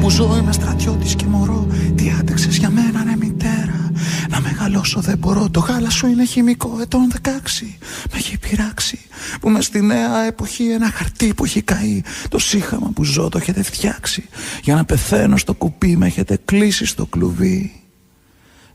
που ζω είμαι στρατιώτης και μωρό. Τι άντεξες για μένα ρε μητέρα? Να μεγαλώσω δεν μπορώ. Το γάλα σου είναι χημικό ετών 16. Με έχει πειράξει που μες στη νέα εποχή ένα χαρτί που έχει καεί. Το σύγχαμα που ζω το έχετε φτιάξει. Για να πεθαίνω στο κουπί με έχετε κλείσει στο κλουβί.